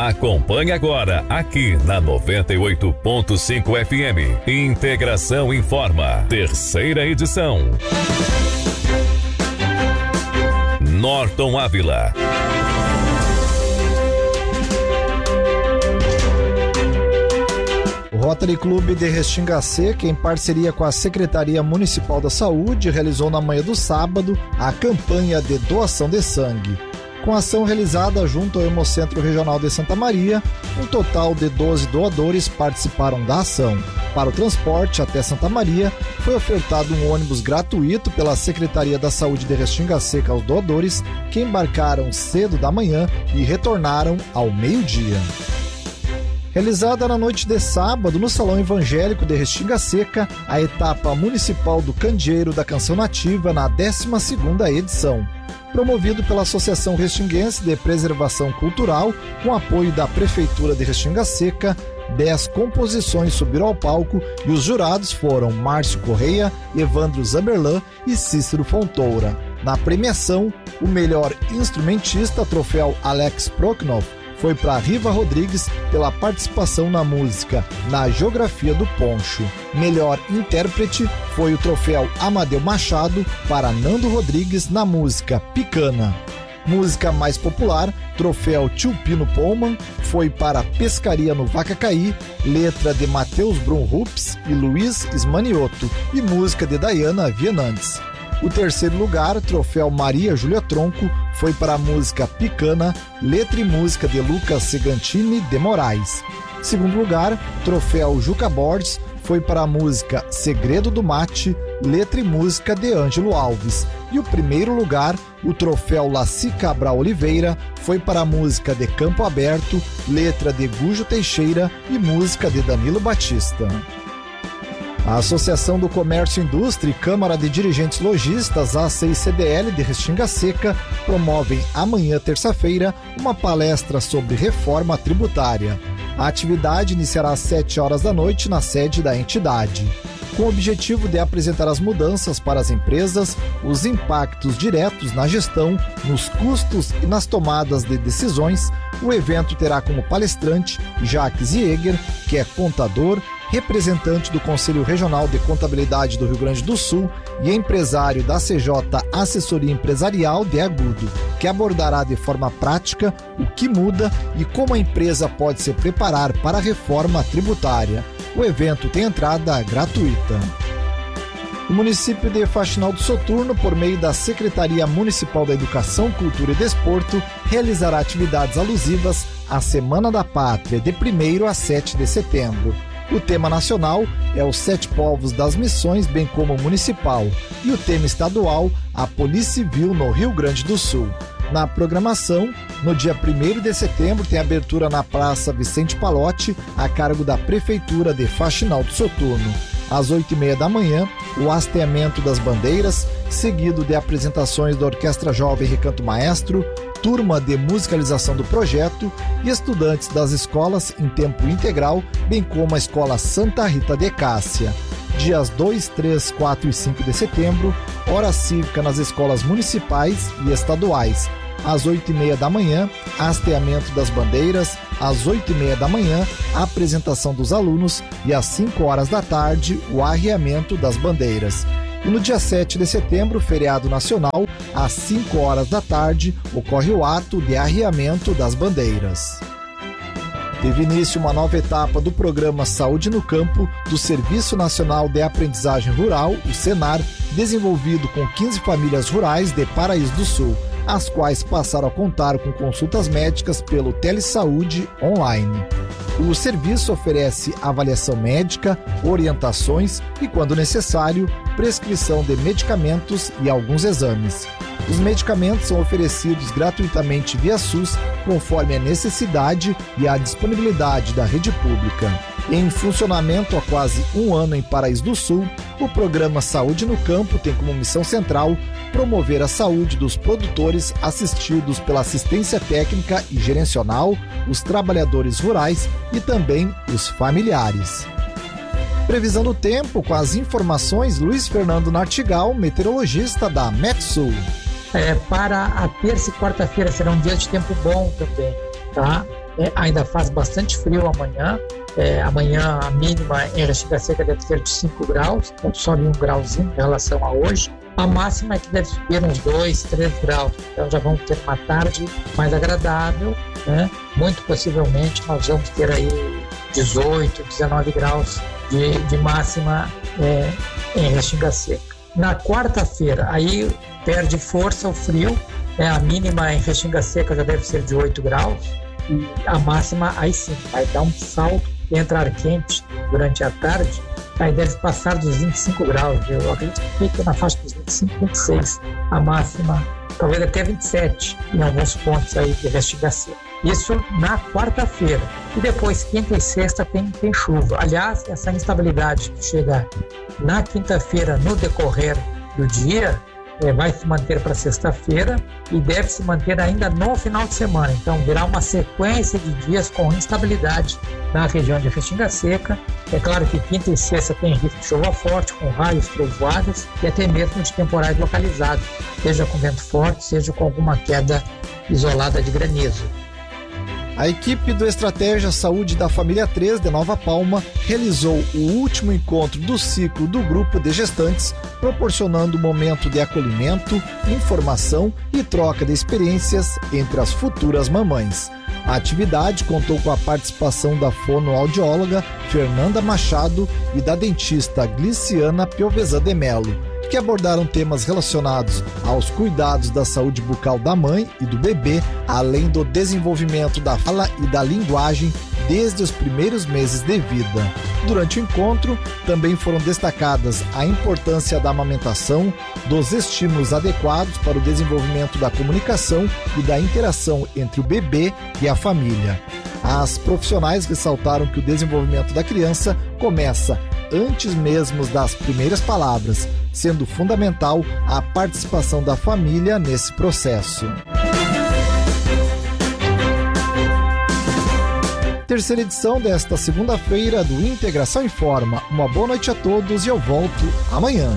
Acompanhe agora aqui na 98.5 FM. Integração Informa, terceira edição. Norton Ávila. O Rotary Clube de Restinga Seca, em parceria com a Secretaria Municipal da Saúde, realizou na manhã do sábado a campanha de doação de sangue. Com a ação realizada junto ao Hemocentro Regional de Santa Maria, um total de 12 doadores participaram da ação. Para o transporte até Santa Maria, foi ofertado um ônibus gratuito pela Secretaria da Saúde de Restinga Seca aos doadores, que embarcaram cedo da manhã e retornaram ao meio-dia. Realizada na noite de sábado no Salão Evangélico de Restinga Seca, a etapa municipal do Candeeiro da Canção Nativa na 12ª edição. Promovido pela Associação Restinguense de Preservação Cultural, com apoio da Prefeitura de Restinga Seca, 10 composições subiram ao palco e os jurados foram Márcio Correia, Evandro Zamberlan e Cícero Fontoura. Na premiação, o melhor instrumentista, troféu Alex Proknov, foi para Riva Rodrigues pela participação na música Na Geografia do Poncho. Melhor intérprete foi o troféu Amadeu Machado para Nando Rodrigues na música Picana. Música mais popular, troféu Tio Pino Pullman, foi para Pescaria no Vacacaí, letra de Matheus Brunhups e Luiz Ismanioto e música de Dayana Vianantes. O terceiro lugar, troféu Maria Júlia Tronco, foi para a música Picana, letra e música de Lucas Segantini de Moraes. Segundo lugar, troféu Juca Borges, foi para a música Segredo do Mate, letra e música de Ângelo Alves. E o primeiro lugar, o troféu Laci Cabral Oliveira, foi para a música de Campo Aberto, letra de Gujo Teixeira e música de Danilo Batista. A Associação do Comércio e Indústria e Câmara de Dirigentes Lojistas, A6CDL de Restinga Seca, promovem amanhã, terça-feira, uma palestra sobre reforma tributária. A atividade iniciará às 7 horas da noite na sede da entidade. Com o objetivo de apresentar as mudanças para as empresas, os impactos diretos na gestão, nos custos e nas tomadas de decisões, o evento terá como palestrante Jacques Jäger, que é contador, representante do Conselho Regional de Contabilidade do Rio Grande do Sul e empresário da CJ Assessoria Empresarial de Agudo, que abordará de forma prática o que muda e como a empresa pode se preparar para a reforma tributária. O evento tem entrada gratuita. O município de Faxinal do Soturno, por meio da Secretaria Municipal da Educação, Cultura e Desporto, realizará atividades alusivas à Semana da Pátria, de 1º a 7 de setembro. O tema nacional é os 7 povos das missões, bem como o municipal, e o tema estadual, a Polícia Civil no Rio Grande do Sul. Na programação, no dia 1º de setembro, tem abertura na Praça Vicente Palotti, a cargo da Prefeitura de Faxinal do Soturno. Às 8h30 da manhã, o hasteamento das bandeiras, seguido de apresentações da Orquestra Jovem Recanto Maestro, turma de musicalização do projeto e estudantes das escolas em tempo integral, bem como a Escola Santa Rita de Cássia. Dias 2, 3, 4 e 5 de setembro, hora cívica nas escolas municipais e estaduais. Às 8h30 da manhã, hasteamento das bandeiras. Às 8h30 da manhã, a apresentação dos alunos e às 5 horas da tarde, o arreamento das bandeiras. E no dia 7 de setembro, feriado nacional, às 5 horas da tarde, ocorre o ato de arreamento das bandeiras. Teve início uma nova etapa do programa Saúde no Campo do Serviço Nacional de Aprendizagem Rural, o SENAR, desenvolvido com 15 famílias rurais de Paraíso do Sul, as quais passaram a contar com consultas médicas pelo Telesaúde online. O serviço oferece avaliação médica, orientações e, quando necessário, prescrição de medicamentos e alguns exames. Os medicamentos são oferecidos gratuitamente via SUS, conforme a necessidade e a disponibilidade da rede pública. Em funcionamento há quase um ano em Paraíso do Sul, o programa Saúde no Campo tem como missão central promover a saúde dos produtores assistidos pela assistência técnica e gerencial, os trabalhadores rurais e também os familiares. Previsão do tempo com as informações Luiz Fernando Nartigal, meteorologista da Metsul. Para a terça e quarta-feira serão dias de tempo bom também, tá? ainda faz bastante frio amanhã. Amanhã a mínima em Restinga Seca deve ser de 5 graus, então sobe 1 grauzinho em relação a hoje. A máxima é que deve subir uns 2, 3 graus, então já vamos ter uma tarde mais agradável, né? Muito possivelmente nós vamos ter aí 18, 19 graus de máxima em Restinga Seca. Na quarta-feira, aí perde força o frio, a mínima em Restinga Seca já deve ser de 8 graus, e a máxima aí sim vai dar um salto, entra ar quente durante a tarde, aí deve passar dos 25 graus, eu acredito que fica na faixa dos 25, 26, a máxima talvez até 27 em alguns pontos aí de Restinga Seca. Isso na quarta-feira. E depois, quinta e sexta, tem chuva. Aliás, essa instabilidade que chega na quinta-feira no decorrer do dia vai se manter para sexta-feira e deve se manter ainda no final de semana. Então, virá uma sequência de dias com instabilidade na região de Restinga Seca. É claro que quinta e sexta tem risco de chuva forte, com raios, trovoadas e até mesmo de temporais localizados, seja com vento forte, seja com alguma queda isolada de granizo. A equipe do Estratégia Saúde da Família 3 de Nova Palma realizou o último encontro do ciclo do grupo de gestantes, proporcionando um momento de acolhimento, informação e troca de experiências entre as futuras mamães. A atividade contou com a participação da fonoaudióloga Fernanda Machado e da dentista Gliciana Piovesan de Melo, que abordaram temas relacionados aos cuidados da saúde bucal da mãe e do bebê, além do desenvolvimento da fala e da linguagem desde os primeiros meses de vida. Durante o encontro, também foram destacadas a importância da amamentação, dos estímulos adequados para o desenvolvimento da comunicação e da interação entre o bebê e a família. As profissionais ressaltaram que o desenvolvimento da criança começa antes mesmo das primeiras palavras, sendo fundamental a participação da família nesse processo. Terceira edição desta segunda-feira do Integração Informa. Uma boa noite a todos e eu volto amanhã.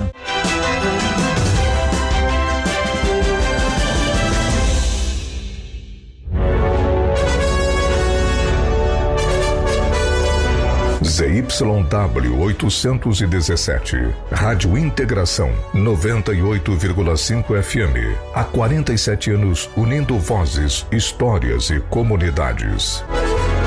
ZYW 817, Rádio Integração 98,5 FM. Há 47 anos unindo vozes, histórias e comunidades.